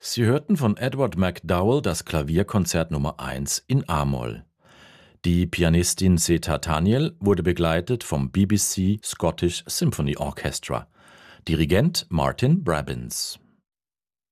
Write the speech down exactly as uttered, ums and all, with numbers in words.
Sie hörten von Edward MacDowell das Klavierkonzert Nummer eins in a-Moll. Die Pianistin Zeta Taniel wurde begleitet vom B B C Scottish Symphony Orchestra. Dirigent Martin Brabbins.